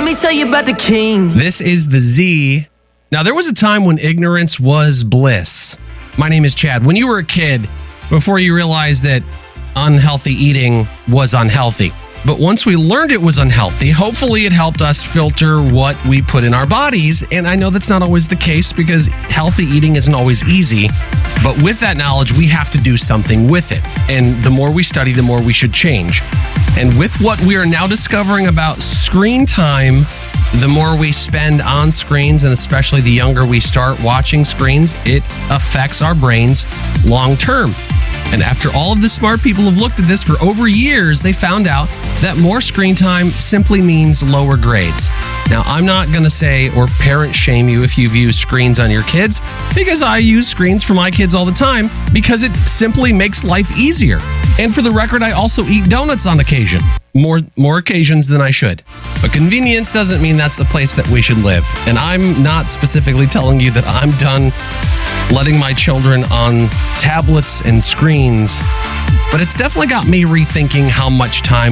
me tell you about the king. This is the Z. Now, there was a time when ignorance was bliss. My name is Chad. When you were a kid, before you realized that unhealthy eating was unhealthy. But once we learned it was unhealthy, hopefully it helped us filter what we put in our bodies. And I know that's not always the case because healthy eating isn't always easy. But with that knowledge, we have to do something with it. And the more we study, the more we should change. And with what we are now discovering about screen time, the more we spend on screens, and especially the younger we start watching screens, it affects our brains long term. And after all of the smart people have looked at this for over years, they found out that more screen time simply means lower grades. Now, I'm not going to say or parent shame you if you've used screens on your kids, because I use screens for my kids all the time because it simply makes life easier. And for the record, I also eat donuts on occasion. More occasions than I should. But convenience doesn't mean that's the place that we should live. And I'm not specifically telling you that I'm done letting my children on tablets and screens, but it's definitely got me rethinking how much time